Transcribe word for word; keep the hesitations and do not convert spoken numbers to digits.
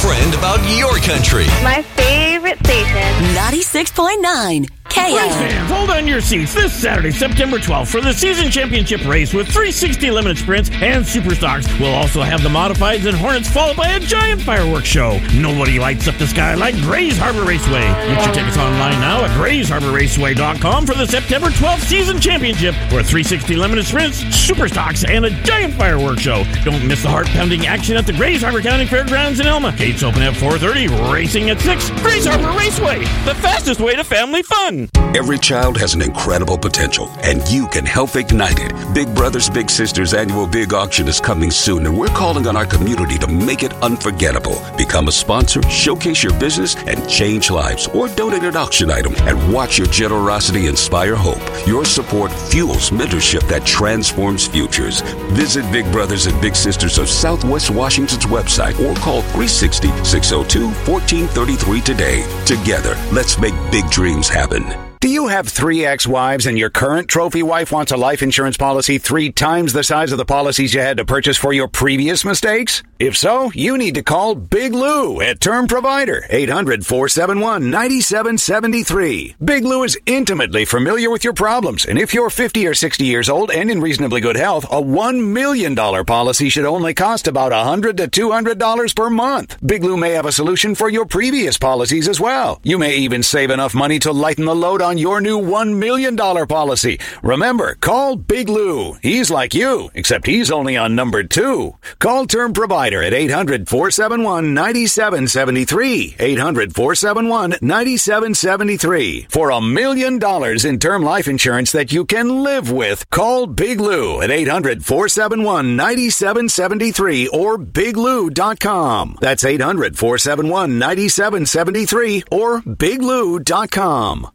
friend about your country. My favorite station. ninety-six point nine. K Race fans, hold on your seats this Saturday, September twelfth, for the season championship race with three sixty limited sprints and super stocks. We'll also have the modifieds and Hornets, followed by a giant fireworks show. Nobody lights up the sky like Grays Harbor Raceway. Get your tickets online now at grays harbor raceway dot com for the September twelfth season championship, where three sixty limited sprints, super stocks, and a giant fireworks show. Don't miss the heart-pounding action at the Grays Harbor County Fairgrounds in Elma. Gates open at four thirty, racing at six. Grays Harbor Raceway, the fastest way to family fun. Every child has an incredible potential, and you can help ignite it. Big Brothers Big Sisters annual big auction is coming soon, and we're calling on our community to make it unforgettable. Become a sponsor, showcase your business, and change lives, or donate an auction item and watch your generosity inspire hope. Your support fuels mentorship that transforms futures. Visit Big Brothers and Big Sisters of Southwest Washington's website or call three sixty, six oh two, one four three three today. Together, let's make big dreams happen. Do you have three ex-wives and your current trophy wife wants a life insurance policy three times the size of the policies you had to purchase for your previous mistakes? If so, you need to call Big Lou at Term Provider, eight hundred, four seven one, nine seven seven three. Big Lou is intimately familiar with your problems, and if you're fifty or sixty years old and in reasonably good health, a one million dollars policy should only cost about one hundred to two hundred dollars per month. Big Lou may have a solution for your previous policies as well. You may even save enough money to lighten the load on your new one million dollars policy. Remember, call Big Lou. He's like you, except he's only on number two. Call Term Provider at eight hundred, four seven one, nine seven seven three. eight hundred, four seven one, nine seven seven three. For a million dollars in term life insurance that you can live with, call Big Lou at eight hundred, four seven one, nine seven seven three or big lou dot com. That's eight hundred, four seven one, nine seven seven three or big lou dot com.